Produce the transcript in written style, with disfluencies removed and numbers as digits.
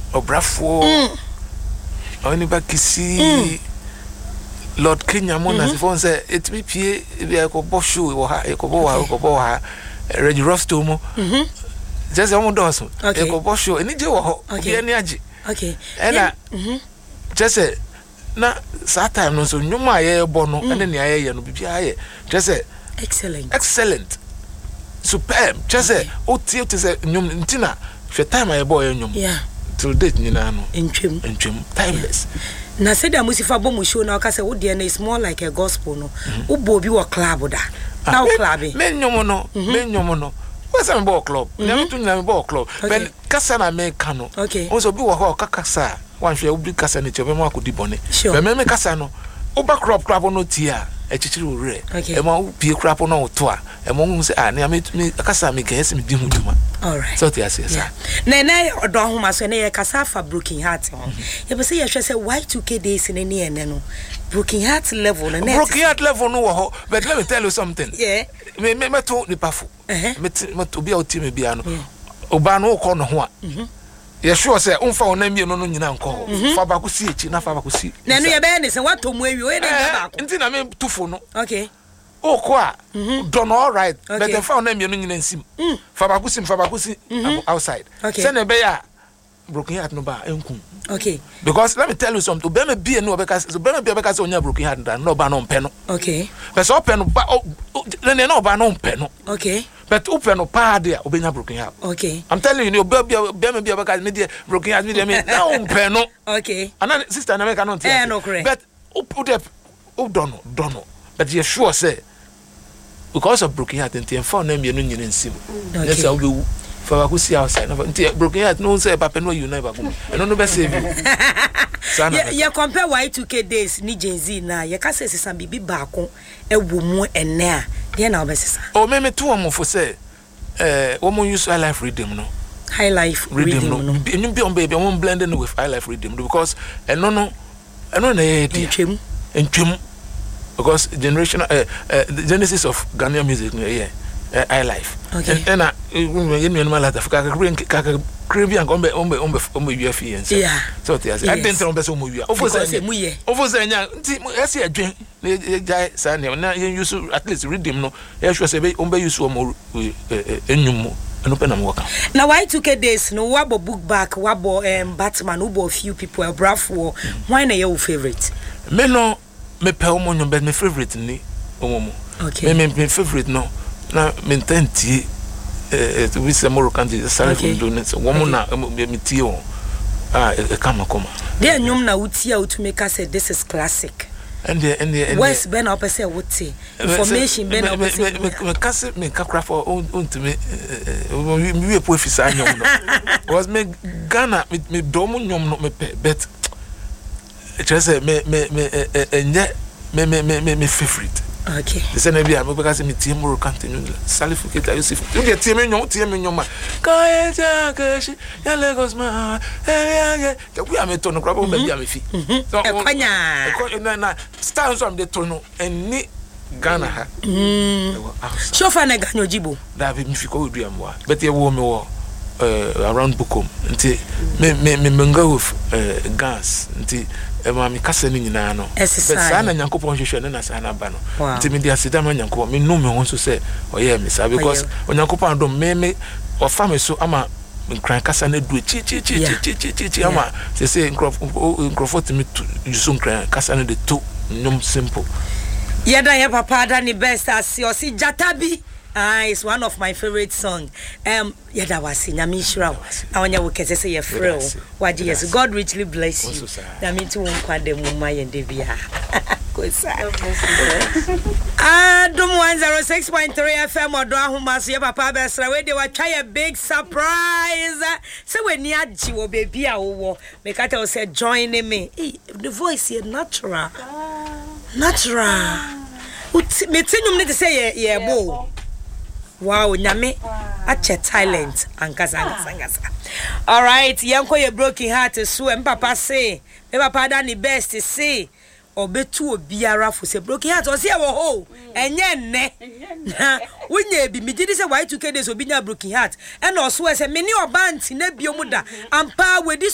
Obrafo oni ba kisi Lord Kenya Mona phone say it me pie e ko bo show wo ha e ko bo ha Reggie Rostomo just am do so e ko bo show eni je wo ho obi eni age okay ena just say na that time no so nyuma aye bo no ene ne aye no bibia aye just say excellent superb just say o tie to say nyum ntina hwe time aye bo nyum till date nyina no entwem timeless na said da musifa bo mu show na ka say wo de na is more like a gospel no wo bo bi wo club da na wo club me nyom no what's a ball club na to nyina ball club but kasa na me ka no so bi wo ho kasa wan hwe obi kasa ne chebe ma akodi bone be me kasa no oba crop no tia echichiri ore e ma pie crop no to a e mo hu se na me kasa me kan se me di hu duma all right so tia se sa na odo ho ma so na ye kasa fa Broken Heart ho ye be say ye hwe say Y2K days ne ne ene no Broken Heart level no wo ho but let me tell you something me to ni pafo me to bi a oti me bia no oba no ko no ho a ye sure say unfa wona mie no nyina nko fa ba ko si echi na fa ba ko si na no ye be ne se wato mu awi o ye na ba ko nti na me tufo no okay o ko a don all right but the fa wona mie no nyina nsim fa ba ko si outside say na be ya Broken Heart no ba enku okay because let me tell you something be me bia no be ka so be me bia be ka so nya Broken Heart no ba no mpe no okay but so pe no ba no ba no mpe no okay but open no pa there obenya Broken Heart okay I'm telling you be me bia because me there Broken Heart me there me na umpe no okay and sister na me cannot tell no correct but don't know but you sure say because of Broken Heart and phone na me no nyina nsim that's how we for go see outside no Broken Heart no say papa no you never go no be save you you compare Y2K days ni Gen Z na you ka say sesa bibi baako ewo mu ene a dey na obesesa o me to am for say wo mo use high life rhythm no enyum bi on baby on blending with high life rhythm because eno na ye dia entwem because generation the genesis of Ghanaian music no high life and you know la Africa ka Caribbean ombe wi afiance so I didn't know be so mo wi ofo say nya nti ese adwen na jai sa na use at least rhythm no e sure say ombe use mo enyum no pe na mo waka na Y2K days no wabo book back wabo Batman wabo few people brafo why na your favorite me no me pe omo nyom be me favorite ni omo me favorite no na mentanti to be some more country sorry for doing so woman na me tie o kama there nyom na utia to make us say this is classic and West Ben up say what information Ben up say me kase me kakra for to me we po ofisa nyom no was me Ghana me dom nyom no me bet just say me favorite okay the same be am because me team more continue salificate Yusuf you get team nyom ka ja keshi ya Lagos ma we am to no crab be am fi so na start so am de to no eni Ghana ha so fa na ganyo jibo da be mi fi ko du am wa but ye wo me wo around Bukom nti me menga with gas nti ma mi kasa ni nyina no but sa na Nyankopon hwehwe na sa na ba no nti me dia sida ma Nyankopon me no me ho so say oye me sa because Nyankopon do me o fa me so ama nkran kasa na du chi ama say nkrofot me yusu nkran kasa na de to nyom simple yeda ye papa da ni best as o si jatabi it's one of my favorite song. Yada wasi nyami shira. Awanya wo kese say ye free. Waji yes. God richly bless you. Nyami tu nkwade mu ma yende bia. Kosa. Dum 106.3 FM odo ahoma so ye papa besra we dey wa try a big surprise. Say we ni agi wo baby a wo. Make I tell say join me. The voice here natural. Natural. Me tinyum ne say ye bo. Wow, nyame ache talent angasa. All right, yanko ye Broken Heart so papa say, me papa da ni best say obetu obiara fo say Broken Heart o say wo ho enye nne na wonye bi mi gidi say Y2K days obi nya Broken Heart e na so say me ni oba nti na biomu da ampa wedi